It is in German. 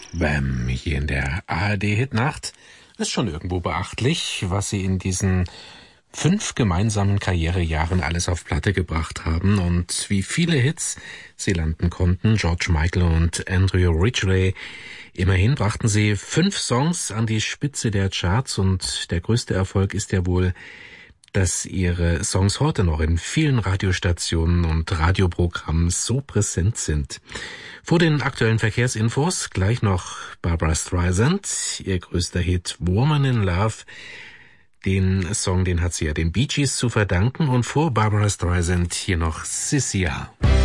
Wham! Hier in der ARD-Hitnacht ist schon irgendwo beachtlich, was sie in diesen 5 gemeinsamen Karrierejahren alles auf Platte gebracht haben und wie viele Hits sie landen konnten. George Michael und Andrew Ridgeley. Immerhin brachten sie 5 Songs an die Spitze der Charts und der größte Erfolg ist ja wohl, dass ihre Songs heute noch in vielen Radiostationen und Radioprogrammen so präsent sind. Vor den aktuellen Verkehrsinfos gleich noch Barbra Streisand, ihr größter Hit Woman in Love. Den Song, den hat sie ja den Bee Gees zu verdanken und vor Barbra Streisand hier noch Sissia.